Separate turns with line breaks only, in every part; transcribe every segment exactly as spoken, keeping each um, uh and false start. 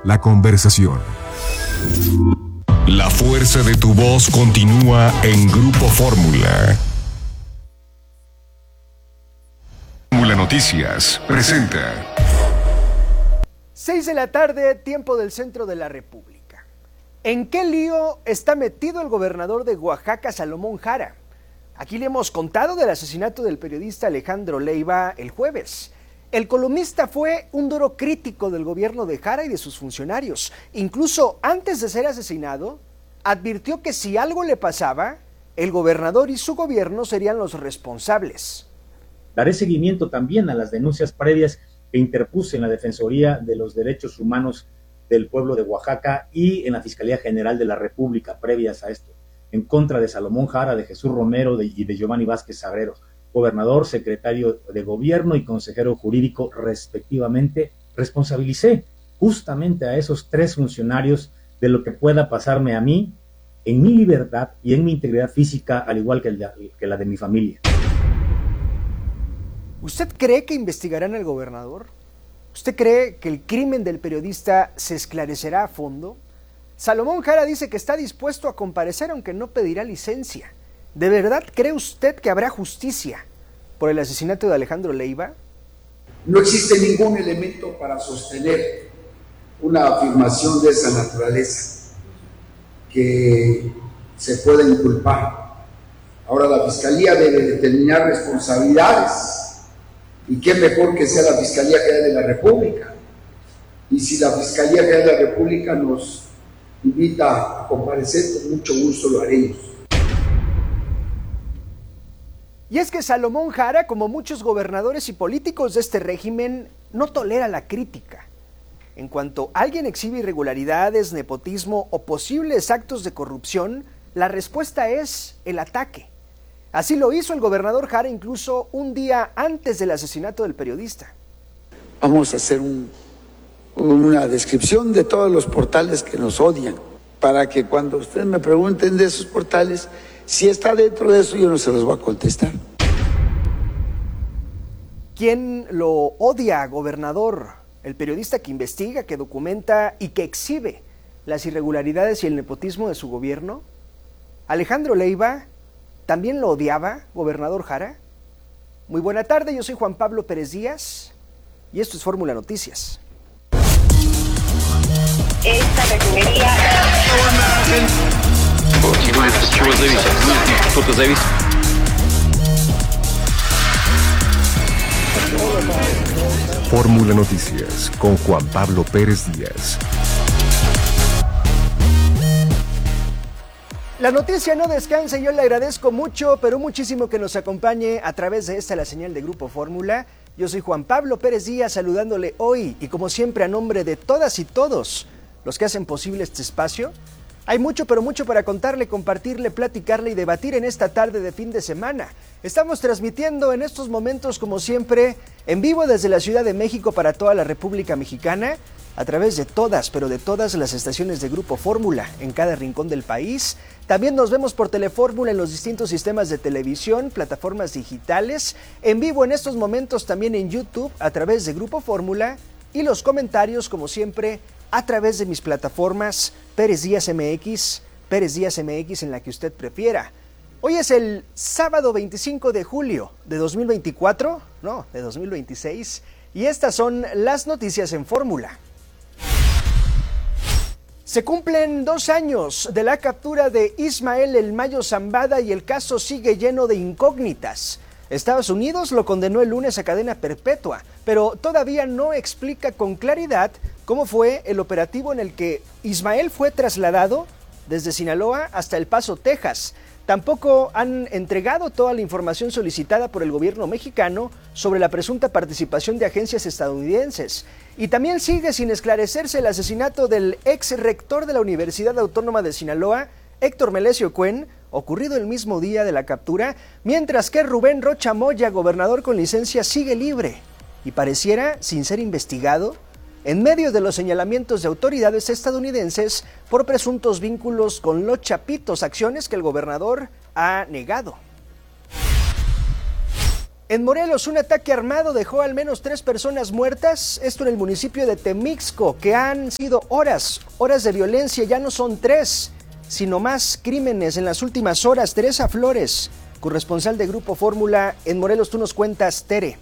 la conversación. La fuerza de tu voz continúa en Grupo Fórmula. Fórmula Noticias presenta.
Seis de la tarde, tiempo del centro de la República. ¿En qué lío está metido el gobernador de Oaxaca, Salomón Jara? Aquí le hemos contado del asesinato del periodista Alejandro Leiva el jueves. El columnista fue un duro crítico del gobierno de Jara y de sus funcionarios. Incluso antes de ser asesinado, advirtió que si algo le pasaba, el gobernador y su gobierno serían los responsables.
Daré seguimiento también a las denuncias previas que interpuse en la Defensoría de los Derechos Humanos del pueblo de Oaxaca y en la Fiscalía General de la República previas a esto, en contra de Salomón Jara, de Jesús Romero de, y de Giovanni Vázquez Sagrero, gobernador, secretario de gobierno y consejero jurídico respectivamente. Responsabilicé justamente a esos tres funcionarios de lo que pueda pasarme a mí, en mi libertad y en mi integridad física, al igual que, el de, que la de mi familia.
¿Usted cree que investigarán al gobernador? ¿Usted cree que el crimen del periodista se esclarecerá a fondo? Salomón Jara dice que está dispuesto a comparecer aunque no pedirá licencia. ¿De verdad cree usted que habrá justicia por el asesinato de Alejandro Leiva?
No existe ningún elemento para sostener una afirmación de esa naturaleza que se pueda inculpar. Ahora la Fiscalía debe determinar responsabilidades, y qué mejor que sea la Fiscalía General de la República. Y si la Fiscalía General de la República nos invita a comparecer, con mucho gusto lo haremos.
Y es que Salomón Jara, como muchos gobernadores y políticos de este régimen, no tolera la crítica. En cuanto alguien exhibe irregularidades, nepotismo o posibles actos de corrupción, la respuesta es el ataque. Así lo hizo el gobernador Jara incluso un día antes del asesinato del periodista.
Vamos a hacer un, una descripción de todos los portales que nos odian, para que cuando ustedes me pregunten de esos portales, si está dentro de eso, yo no se los voy a contestar.
¿Quién lo odia, gobernador? El periodista que investiga, que documenta y que exhibe las irregularidades y el nepotismo de su gobierno. ¿Alejandro Leiva también lo odiaba, gobernador Jara? Muy buena tarde, yo soy Juan Pablo Pérez Díaz y esto es Fórmula Noticias.
Esta refinería...
Fórmula Noticias con Juan Pablo Pérez Díaz.
La noticia no descansa y yo le agradezco mucho, pero muchísimo que nos acompañe a través de esta, la señal de Grupo Fórmula. Yo soy Juan Pablo Pérez Díaz, saludándole hoy y como siempre a nombre de todas y todos los que hacen posible este espacio. Hay mucho, pero mucho para contarle, compartirle, platicarle y debatir en esta tarde de fin de semana. Estamos transmitiendo en estos momentos, como siempre, en vivo desde la Ciudad de México para toda la República Mexicana, a través de todas, pero de todas las estaciones de Grupo Fórmula en cada rincón del país. También nos vemos por Telefórmula en los distintos sistemas de televisión, plataformas digitales, en vivo en estos momentos también en YouTube a través de Grupo Fórmula y los comentarios, como siempre, a través de mis plataformas Pérez Díaz M X, Pérez Díaz M X en la que usted prefiera. Hoy es el sábado veinticinco de julio de dos mil veinticuatro, no, de dos mil veintiséis, y estas son las noticias en Fórmula. Se cumplen dos años de la captura de Ismael El Mayo Zambada y el caso sigue lleno de incógnitas. Estados Unidos lo condenó el lunes a cadena perpetua, pero todavía no explica con claridad cómo fue el operativo en el que Ismael fue trasladado desde Sinaloa hasta El Paso, Texas. Tampoco han entregado toda la información solicitada por el gobierno mexicano sobre la presunta participación de agencias estadounidenses. Y también sigue sin esclarecerse el asesinato del ex rector de la Universidad Autónoma de Sinaloa, Héctor Melesio Cuen, ocurrido el mismo día de la captura, mientras que Rubén Rocha Moya, gobernador con licencia, sigue libre y pareciera sin ser investigado en medio de los señalamientos de autoridades estadounidenses por presuntos vínculos con los Chapitos, acciones que el gobernador ha negado. En Morelos, un ataque armado dejó al menos tres personas muertas, esto en el municipio de Temixco, que han sido horas, horas de violencia, ya no son tres, sino más crímenes en las últimas horas. Teresa Flores, corresponsal de Grupo Fórmula en Morelos, tú nos cuentas, Tere.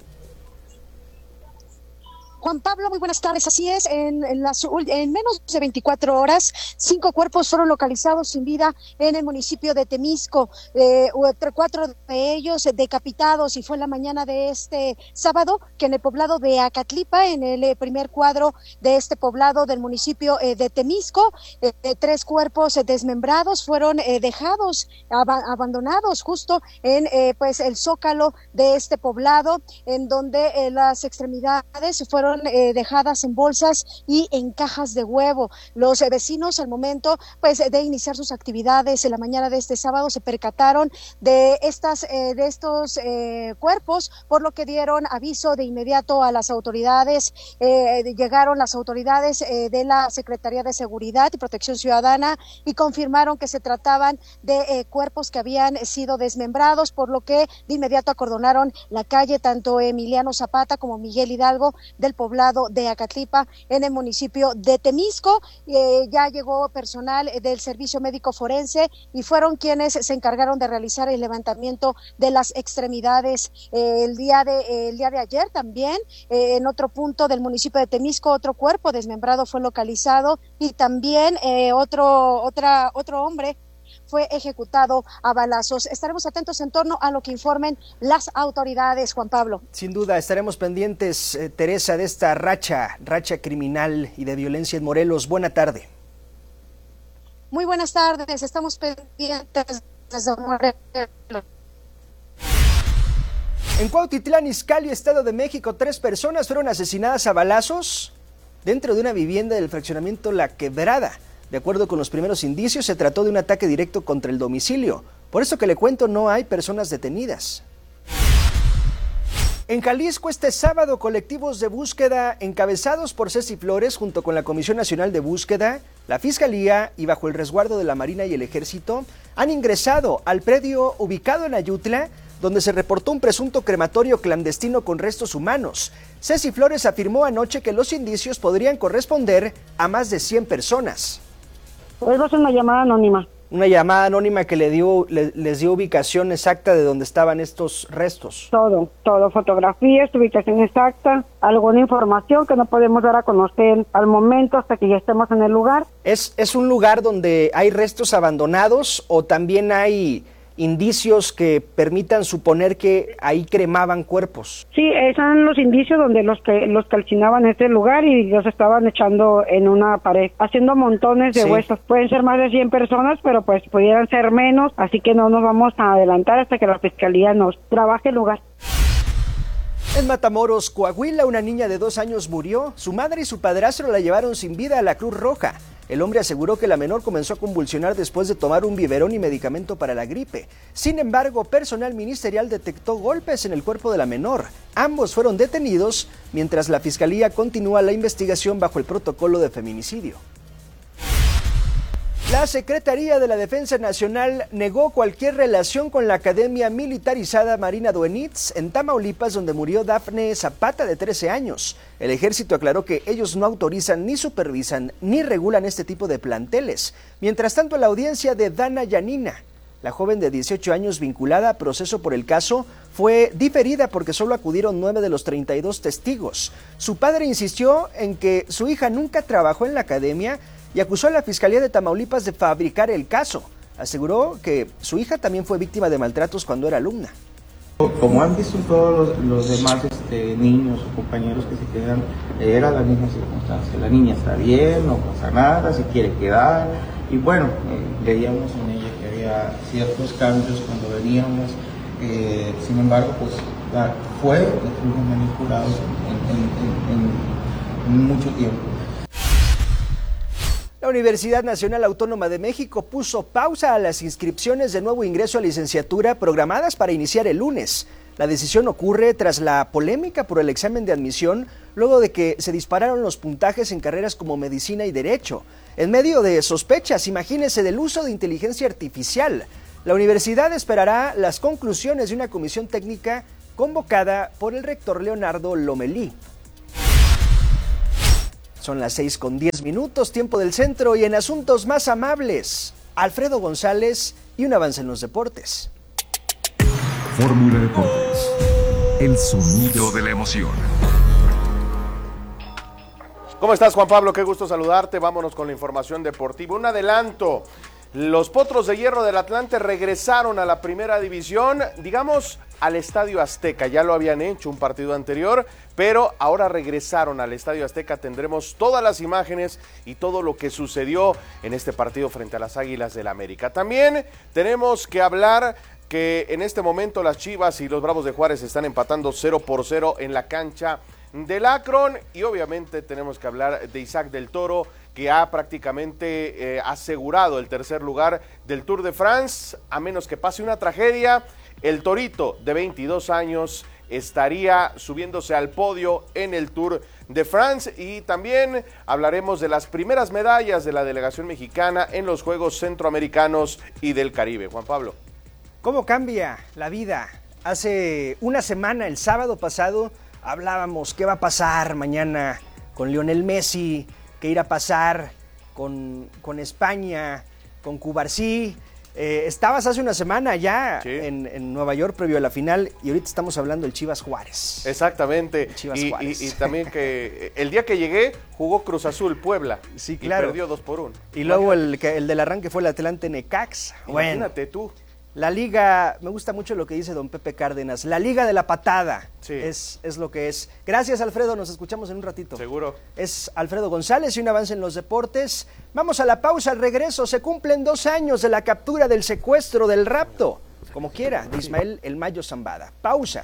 Juan Pablo, muy buenas tardes. Así es, en, en, las, en menos de veinticuatro horas, cinco cuerpos fueron localizados sin vida en el municipio de Temixco, eh, cuatro de ellos decapitados, y fue en la mañana de este sábado que en el poblado de Acatlipa, en el eh, primer cuadro de este poblado del municipio eh, de Temixco, eh, tres cuerpos eh, desmembrados fueron eh, dejados, ab abandonados justo en eh, pues el zócalo de este poblado, en donde eh, las extremidades fueron Eh, dejadas en bolsas y en cajas de huevo. Los eh, vecinos al momento pues de iniciar sus actividades en la mañana de este sábado se percataron de estas eh, de estos eh, cuerpos, por lo que dieron aviso de inmediato a las autoridades. Eh, llegaron las autoridades eh, de la Secretaría de Seguridad y Protección Ciudadana y confirmaron que se trataban de eh, cuerpos que habían sido desmembrados, por lo que de inmediato acordonaron la calle tanto Emiliano Zapata como Miguel Hidalgo del poblado de Acatlipa en el municipio de Temixco. Eh, ya llegó personal del servicio médico forense y fueron quienes se encargaron de realizar el levantamiento de las extremidades. Eh, el día de eh, el día de ayer también eh, en otro punto del municipio de Temixco otro cuerpo desmembrado fue localizado y también eh, otro otra otro hombre fue ejecutado a balazos. Estaremos atentos en torno a lo que informen las autoridades, Juan Pablo.
Sin duda, estaremos pendientes, eh, Teresa, de esta racha, racha criminal y de violencia en Morelos. Buena tarde.
Muy buenas tardes, estamos pendientes desde Morelos.
En Cuautitlán Izcalli, Estado de México, tres personas fueron asesinadas a balazos dentro de una vivienda del fraccionamiento La Quebrada. De acuerdo con los primeros indicios, se trató de un ataque directo contra el domicilio. Por eso que le cuento, no hay personas detenidas. En Jalisco, este sábado, colectivos de búsqueda encabezados por Ceci Flores, junto con la Comisión Nacional de Búsqueda, la Fiscalía y bajo el resguardo de la Marina y el Ejército, han ingresado al predio ubicado en Ayutla, donde se reportó un presunto crematorio clandestino con restos humanos. Ceci Flores afirmó anoche que los indicios podrían corresponder a más de cien personas.
Pues va a ser una llamada anónima.
Una llamada anónima que le dio, le, les dio ubicación exacta de donde estaban estos restos.
Todo, todo, fotografías, ubicación exacta, alguna información que no podemos dar a conocer al momento hasta que ya estemos en el lugar.
¿Es, es un lugar donde hay restos abandonados o también hay indicios que permitan suponer que ahí cremaban cuerpos?
Sí, esos son los indicios donde los que los calcinaban en este lugar y los estaban echando en una pared, haciendo montones de sí. huesos. Pueden ser más de cien personas, pero pues pudieran ser menos, así que no nos vamos a adelantar hasta que la Fiscalía nos trabaje el lugar.
En Matamoros, Coahuila, una niña de dos años murió. Su madre y su padrastro la llevaron sin vida a la Cruz Roja. El hombre aseguró que la menor comenzó a convulsionar después de tomar un biberón y medicamento para la gripe. Sin embargo, personal ministerial detectó golpes en el cuerpo de la menor. Ambos fueron detenidos, mientras la Fiscalía continúa la investigación bajo el protocolo de feminicidio. La Secretaría de la Defensa Nacional negó cualquier relación con la Academia Militarizada Marina Duenitz en Tamaulipas, donde murió Dafne Zapata, de trece años. El ejército aclaró que ellos no autorizan, ni supervisan, ni regulan este tipo de planteles. Mientras tanto, la audiencia de Dana Yanina, la joven de dieciocho años vinculada a proceso por el caso, fue diferida porque solo acudieron nueve de los treinta y dos testigos. Su padre insistió en que su hija nunca trabajó en la academia y acusó a la Fiscalía de Tamaulipas de fabricar el caso. Aseguró que su hija también fue víctima de maltratos cuando era alumna.
Como han visto todos los, los demás este, niños o compañeros que se quedan, era la misma circunstancia. La niña está bien, no pasa nada, se quiere quedar. Y bueno, eh, veíamos en ella que había ciertos cambios cuando veníamos. Eh, sin embargo, pues la, fue y fuimos manipulados en, en, en, en mucho tiempo.
La Universidad Nacional Autónoma de México puso pausa a las inscripciones de nuevo ingreso a licenciatura programadas para iniciar el lunes. La decisión ocurre tras la polémica por el examen de admisión, luego de que se dispararon los puntajes en carreras como medicina y derecho. En medio de sospechas, imagínense, del uso de inteligencia artificial, la universidad esperará las conclusiones de una comisión técnica convocada por el rector Leonardo Lomelí. Son las seis con diez minutos, tiempo del centro, y en asuntos más amables, Alfredo González y un avance en los deportes.
Fórmula Deportes, el sonido de la emoción.
¿Cómo estás, Juan Pablo? Qué gusto saludarte. Vámonos con la información deportiva. Un adelanto. Los Potros de Hierro del Atlante regresaron a la primera división, digamos, al Estadio Azteca. Ya lo habían hecho un partido anterior, pero ahora regresaron al Estadio Azteca. Tendremos todas las imágenes y todo lo que sucedió en este partido frente a las Águilas del América. También tenemos que hablar que en este momento las Chivas y los Bravos de Juárez están empatando cero por cero en la cancha del Akron, y obviamente tenemos que hablar de Isaac del Toro, que ha prácticamente eh, asegurado el tercer lugar del Tour de France. A menos que pase una tragedia, el Torito de veintidós años estaría subiéndose al podio en el Tour de France. Y también hablaremos de las primeras medallas de la delegación mexicana en los Juegos Centroamericanos y del Caribe. Juan Pablo.
¿Cómo cambia la vida? Hace una semana, el sábado pasado, hablábamos qué va a pasar mañana con Lionel Messi, qué irá a pasar con, con España, con Cubarsí. Eh, estabas hace una semana ya sí. en, en Nueva York previo a la final, y ahorita estamos hablando del Chivas Juárez.
Exactamente.
Chivas
y,
Juárez.
Y, y también que el día que llegué jugó Cruz Azul Puebla.
Sí, claro.
Y perdió dos por uno.
Y luego el, el del arranque fue el Atlante Necaxa.
Imagínate bueno. tú.
La liga, me gusta mucho lo que dice don Pepe Cárdenas, la liga de la patada,
sí.
es, es lo que es. Gracias, Alfredo, nos escuchamos en un ratito.
Seguro.
Es Alfredo González y un avance en los deportes. Vamos a la pausa, al regreso, se cumplen dos años de la captura, del secuestro, del rapto, como quiera, de Ismael El Mayo Zambada. Pausa.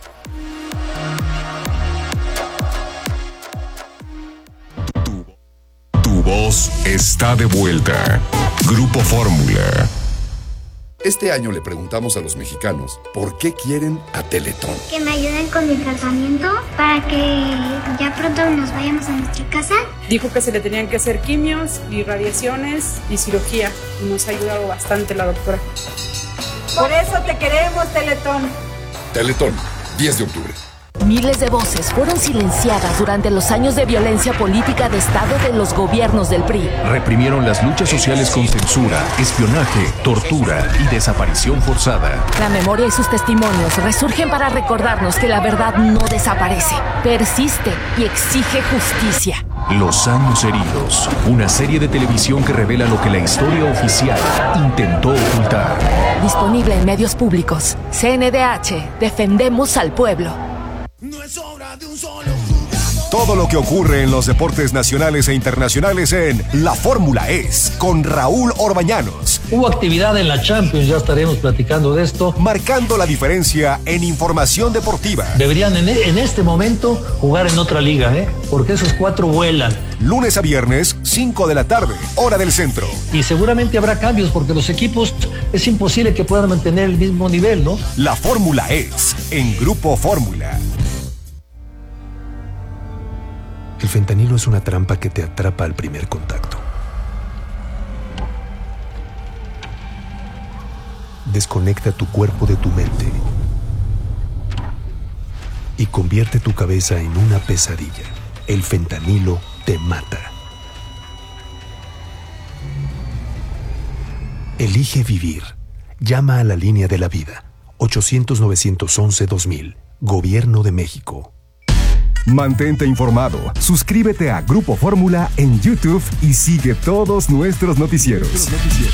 Tu, tu voz está de vuelta. Grupo Fórmula.
Este año le preguntamos a los mexicanos por qué quieren a Teletón.
Que me ayuden con mi tratamiento para que ya pronto nos vayamos a nuestra casa.
Dijo que se le tenían que hacer quimios y radiaciones y cirugía. Y nos ha ayudado bastante la doctora.
Por eso te queremos, Teletón.
Teletón, diez de octubre.
Miles de voces fueron silenciadas durante los años de violencia política de Estado de los gobiernos del P R I.
Reprimieron las luchas sociales con censura, espionaje, tortura y desaparición forzada.
La memoria y sus testimonios resurgen para recordarnos que la verdad no desaparece, persiste y exige justicia.
Los años heridos, una serie de televisión que revela lo que la historia oficial intentó ocultar.
Disponible en medios públicos. C N D H, defendemos al pueblo.
No es obra de un solo jugador.
Todo lo que ocurre en los deportes nacionales e internacionales en La Fórmula Es, con Raúl Orbañanos.
Hubo actividad en la Champions, ya estaremos platicando de esto.
Marcando la diferencia en información deportiva.
Deberían en, en este momento jugar en otra liga, ¿eh? Porque esos cuatro vuelan.
Lunes a viernes, cinco de la tarde, hora del centro.
Y seguramente habrá cambios porque los equipos es imposible que puedan mantener el mismo nivel, ¿no?
La Fórmula Es, en Grupo Fórmula.
El fentanilo es una trampa que te atrapa al primer contacto. Desconecta tu cuerpo de tu mente y convierte tu cabeza en una pesadilla. El fentanilo te mata. Elige vivir. Llama a la línea de la vida. ochocientos, novecientos once, dos mil. Gobierno de México.
Mantente informado. Suscríbete a Grupo Fórmula en YouTube y sigue todos nuestros noticieros.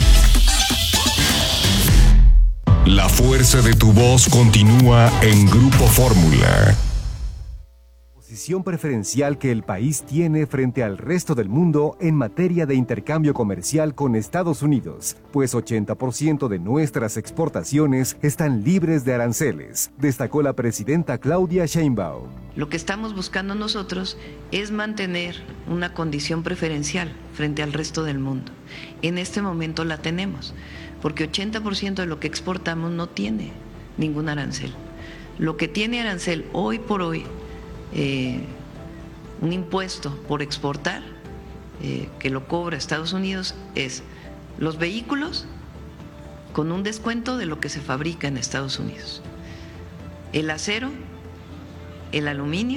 La fuerza de tu voz continúa en Grupo Fórmula.
Posición preferencial que el país tiene frente al resto del mundo en materia de intercambio comercial con Estados Unidos, pues ochenta por ciento de nuestras exportaciones están libres de aranceles, destacó la presidenta Claudia Sheinbaum.
Lo que estamos buscando nosotros es mantener una condición preferencial frente al resto del mundo. En este momento la tenemos, porque ochenta por ciento de lo que exportamos no tiene ningún arancel. Lo que tiene arancel hoy por hoy, Eh, un impuesto por exportar eh, que lo cobra Estados Unidos es los vehículos con un descuento de lo que se fabrica en Estados Unidos. el acero, el aluminio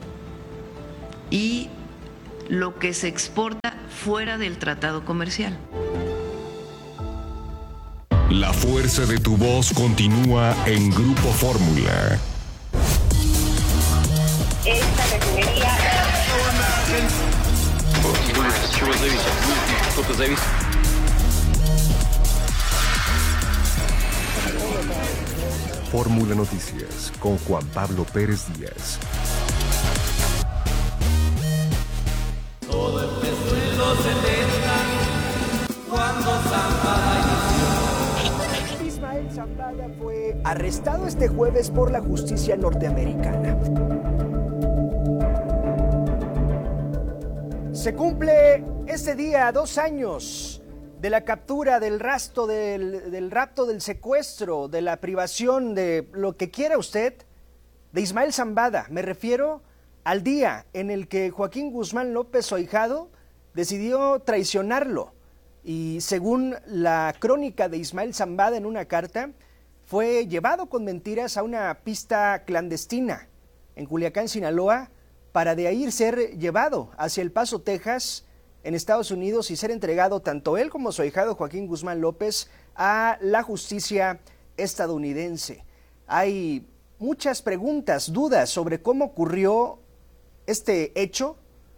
y lo que se exporta fuera del tratado comercial.
La fuerza de tu voz continúa en Grupo Fórmula.
Esta refinería...
Fórmula Noticias con Juan Pablo Pérez Díaz.
Todo empezó en los setenta, cuando Zambada inició.
Ismael Zambada fue arrestado este jueves por la justicia norteamericana. Se cumple este día dos años de la captura, del rastro, del, del rapto, del secuestro, de la privación, de lo que quiera usted, de Ismael Zambada. Me refiero al día en el que Joaquín Guzmán López, su ahijado, decidió traicionarlo. Y según la crónica de Ismael Zambada en una carta, fue llevado con mentiras a una pista clandestina en Culiacán, Sinaloa, para de ahí ser llevado hacia El Paso, Texas, en Estados Unidos, y ser entregado tanto él como su ahijado Joaquín Guzmán López a la justicia estadounidense. Hay muchas preguntas, dudas sobre cómo ocurrió este hecho,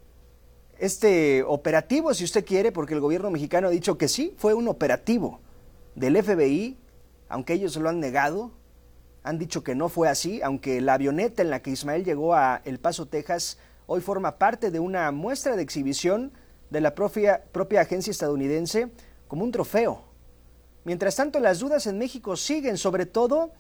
este operativo, si usted quiere, porque el gobierno mexicano ha dicho que sí, fue un operativo del F B I, aunque ellos lo han negado. Han dicho que no fue así, aunque la avioneta en la que Ismael llegó a El Paso, Texas, hoy forma parte de una muestra de exhibición de la propia, propia agencia estadounidense como un trofeo. Mientras tanto, las dudas en México siguen, sobre todo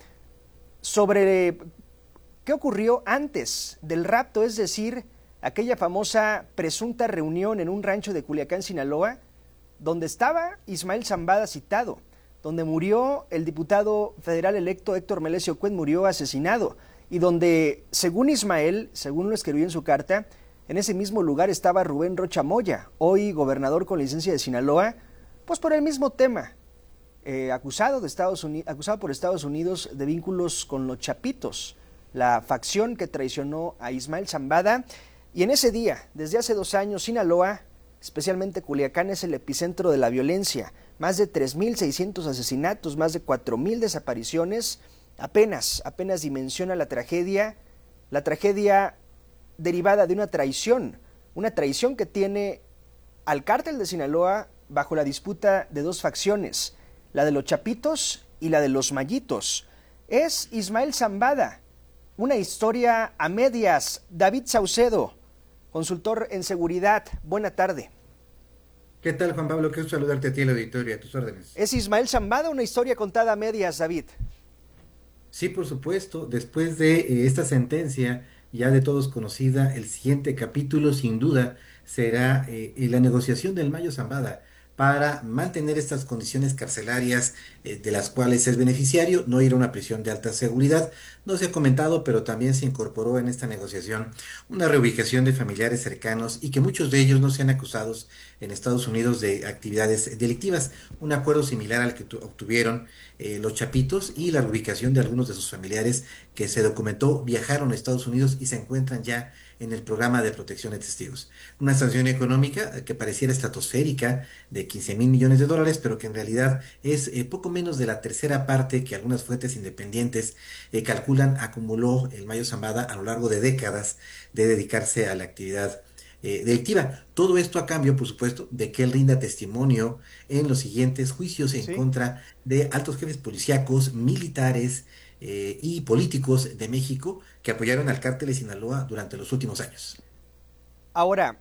sobre qué ocurrió antes del rapto, es decir, aquella famosa presunta reunión en un rancho de Culiacán, Sinaloa, donde estaba Ismael Zambada citado, donde murió el diputado federal electo Héctor Melesio Cuen, murió asesinado, y donde, según Ismael, según lo escribió en su carta, en ese mismo lugar estaba Rubén Rocha Moya, hoy gobernador con licencia de Sinaloa, pues por el mismo tema, eh, acusado, de Estados Unidos, acusado por Estados Unidos de vínculos con los Chapitos, la facción que traicionó a Ismael Zambada. Y en ese día, desde hace dos años, Sinaloa, especialmente Culiacán, es el epicentro de la violencia. Más de tres mil seiscientos asesinatos, más de cuatro mil desapariciones. Apenas, apenas dimensiona la tragedia, la tragedia derivada de una traición, una traición que tiene al cártel de Sinaloa bajo la disputa de dos facciones, la de los Chapitos y la de los Mayitos. Es Ismael Zambada, una historia a medias. David Saucedo, consultor en seguridad, buena tarde.
¿Qué tal, Juan Pablo? Quiero saludarte a ti, el auditorio, a tus órdenes.
¿Es Ismael Zambada una historia contada a medias, David?
Sí, por supuesto. Después de eh, esta sentencia, ya de todos conocida, el siguiente capítulo, sin duda, será eh, la negociación del Mayo Zambada para mantener estas condiciones carcelarias eh, de las cuales es beneficiario, no ir a una prisión de alta seguridad. No se ha comentado, pero también se incorporó en esta negociación una reubicación de familiares cercanos y que muchos de ellos no sean acusados en Estados Unidos de actividades delictivas. Un acuerdo similar al que obtuvieron eh, los Chapitos, y la reubicación de algunos de sus familiares que se documentó viajaron a Estados Unidos y se encuentran ya en el programa de protección de testigos. Una sanción económica que pareciera estratosférica de quince mil millones de dólares, pero que en realidad es eh, poco menos de la tercera parte que algunas fuentes independientes eh, calculan acumuló el Mayo Zambada a lo largo de décadas de dedicarse a la actividad eh, delictiva. Todo esto a cambio, por supuesto, de que él rinda testimonio en los siguientes juicios en sí. contra de altos jefes policíacos, militares, Eh, y políticos de México que apoyaron al cártel de Sinaloa durante los últimos años.
Ahora,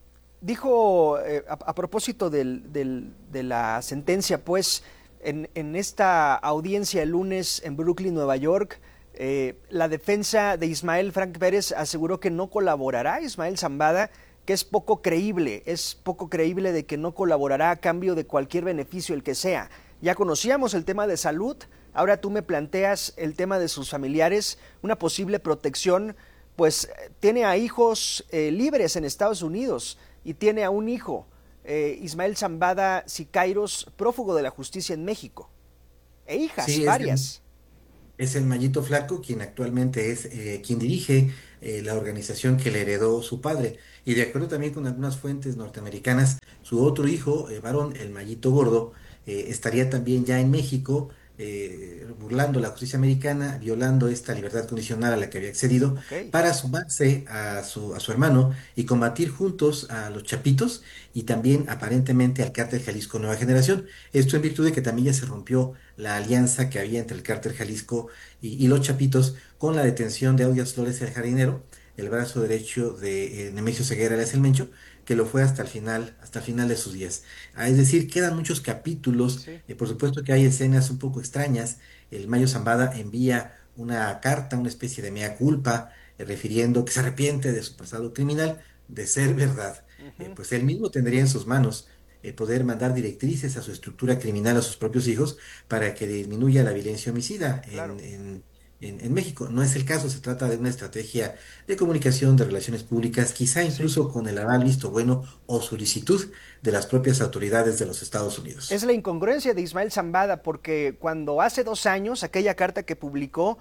dijo, eh, a, a propósito del, del, de la sentencia, pues, en, en esta audiencia el lunes en Brooklyn, Nueva York, eh, la defensa de Ismael Frank Pérez aseguró que no colaborará Ismael Zambada, que es poco creíble, es poco creíble de que no colaborará a cambio de cualquier beneficio, el que sea. Ya conocíamos el tema de salud. Ahora tú me planteas el tema de sus familiares, una posible protección, pues tiene a hijos eh, libres en Estados Unidos y tiene a un hijo, eh, Ismael Zambada Siqueiros, prófugo de la justicia en México, e hijas
sí,
varias.
Es el Mayito Flaco, quien actualmente es eh, quien dirige eh, la organización que le heredó su padre. Y de acuerdo también con algunas fuentes norteamericanas, su otro hijo, eh, varón, el Mayito Gordo, eh, estaría también ya en México, eh, burlando la justicia americana, violando esta libertad condicional a la que había accedido,
Ok.
para sumarse a su, a su hermano y combatir juntos a los Chapitos y también aparentemente al Cártel Jalisco Nueva Generación. Esto en virtud de que también ya se rompió la alianza que había entre el Cártel Jalisco y, y los Chapitos con la detención de Audias Flores el Jardinero, el brazo derecho de eh, Nemesio Ceguera, alias el Mencho, que lo fue hasta el final, hasta el final de sus días. Ah, es decir, quedan muchos capítulos,
Sí.
eh, por supuesto que hay escenas un poco extrañas. El Mayo Zambada envía una carta, una especie de mea culpa, eh, refiriendo que se arrepiente de su pasado criminal, de ser verdad. Eh, pues él mismo tendría en sus manos eh, poder mandar directrices a su estructura criminal, a sus propios hijos, para que disminuya la violencia homicida en,
Claro.
en- en- en México. No es el caso, se trata de una estrategia de comunicación, de relaciones públicas, quizá incluso con el aval, visto bueno o solicitud de las propias autoridades de los Estados Unidos.
Es la incongruencia de Ismael Zambada, porque cuando hace dos años, aquella carta que publicó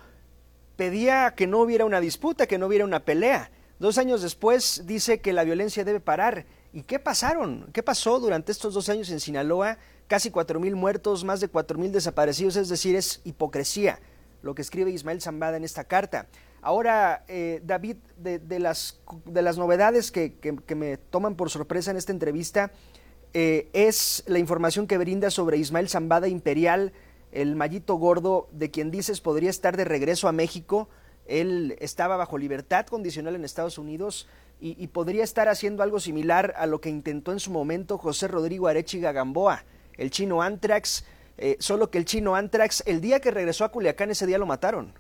pedía que no hubiera una disputa, que no hubiera una pelea. Dos años después dice que la violencia debe parar. ¿Y qué pasaron? ¿Qué pasó durante estos dos años en Sinaloa? Casi cuatro mil muertos, más de cuatro mil desaparecidos, es decir, es hipocresía lo que escribe Ismael Zambada en esta carta. Ahora, eh, David, de, de, las, de las novedades que, que, que me toman por sorpresa en esta entrevista, eh, es la información que brinda sobre Ismael Zambada Imperial, el Mayito Gordo, de quien dices podría estar de regreso a México. Él estaba bajo libertad condicional en Estados Unidos y, y podría estar haciendo algo similar a lo que intentó en su momento José Rodrigo Arechiga Gamboa, el chino Antrax, eh, solo que el chino Antrax, el día que regresó a Culiacán, ese día lo mataron.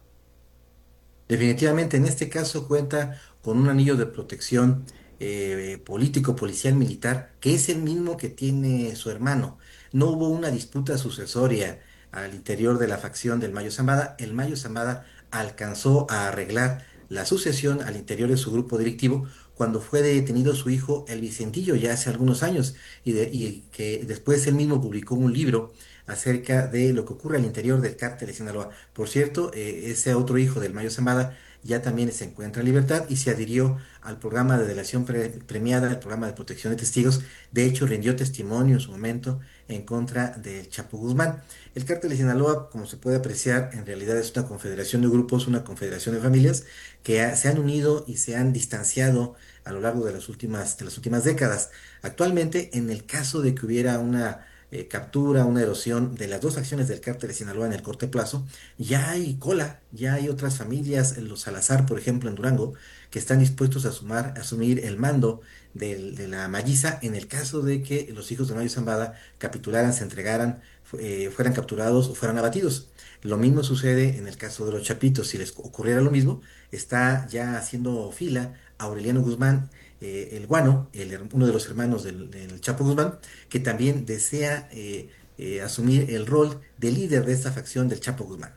Definitivamente en este caso cuenta con un anillo de protección eh, político, policial, militar, que es el mismo que tiene su hermano. No hubo una disputa sucesoria al interior de la facción del Mayo Zambada. El Mayo Zambada alcanzó a arreglar la sucesión al interior de su grupo directivo cuando fue detenido su hijo el Vicentillo ya hace algunos años y, de, y que después él mismo publicó un libro acerca de lo que ocurre al interior del cártel de Sinaloa. Por cierto, eh, ese otro hijo del Mayo Zambada ya también se encuentra en libertad y se adhirió al programa de delación pre premiada, el programa de protección de testigos. De hecho, rindió testimonio en su momento en contra del Chapo Guzmán. El cártel de Sinaloa, como se puede apreciar, en realidad es una confederación de grupos, una confederación de familias que ha, se han unido y se han distanciado a lo largo de las últimas, de las últimas décadas. Actualmente, en el caso de que hubiera una eh, captura, una erosión de las dos acciones del cártel de Sinaloa en el corto plazo, ya hay cola, ya hay otras familias, los Salazar, por ejemplo, en Durango, que están dispuestos a, sumar, a asumir el mando del, de la Malliza en el caso de que los hijos de Mayo Zambada capitularan, se entregaran, eh, fueran capturados o fueran abatidos. Lo mismo sucede en el caso de los Chapitos. Si les ocurriera lo mismo, está ya haciendo fila Aureliano Guzmán, eh, el Guano, el, uno de los hermanos del, del Chapo Guzmán, que también desea eh, eh, asumir el rol de líder de esta facción del Chapo Guzmán.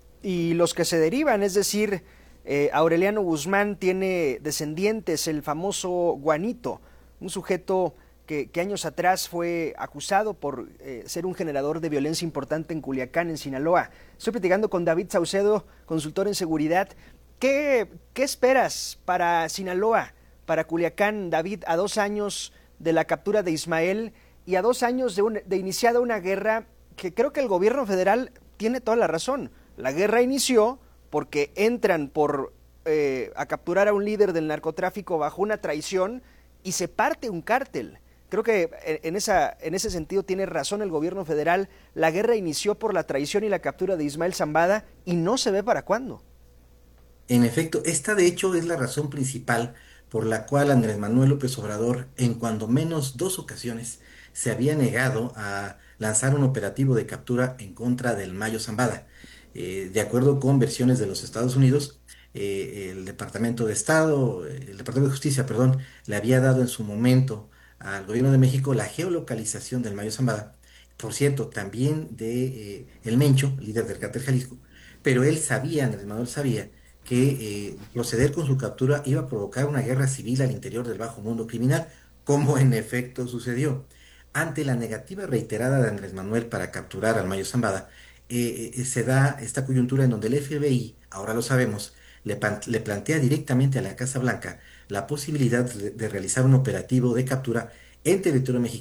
Y los que se derivan, es decir, eh, Aureliano Guzmán tiene descendientes, el famoso Guanito, un sujeto que, que años atrás fue acusado por eh, ser un generador de violencia importante en Culiacán, en Sinaloa. Estoy platicando con David Saucedo, consultor en seguridad. ¿Qué, qué esperas para Sinaloa, para Culiacán, David, a dos años de la captura de Ismael y a dos años de, un, de iniciada una guerra que creo que el gobierno federal tiene toda la razón? La guerra inició porque entran por eh, a capturar a un líder del narcotráfico bajo una traición y se parte un cártel. Creo que en, esa, en ese sentido tiene razón el gobierno federal. La guerra inició por la traición y la captura de Ismael Zambada y no se ve para cuándo.
En efecto, esta de hecho es la razón principal por la cual Andrés Manuel López Obrador, en cuando menos dos ocasiones, se había negado a lanzar un operativo de captura en contra del Mayo Zambada. Eh, de acuerdo con versiones de los Estados Unidos, eh, el Departamento de Estado, el Departamento de Justicia, perdón, le había dado en su momento al gobierno de México la geolocalización del Mayo Zambada, por cierto, también de eh, el Mencho, líder del cártel Jalisco, pero él sabía, Andrés Manuel sabía, que eh, proceder con su captura iba a provocar una guerra civil al interior del bajo mundo criminal, como en efecto sucedió. Ante la negativa reiterada de Andrés Manuel para capturar al Mayo Zambada, eh, eh, se da esta coyuntura en donde el F B I, ahora lo sabemos, le, le plantea directamente a la Casa Blanca la posibilidad de, de realizar un operativo de captura en territorio mexicano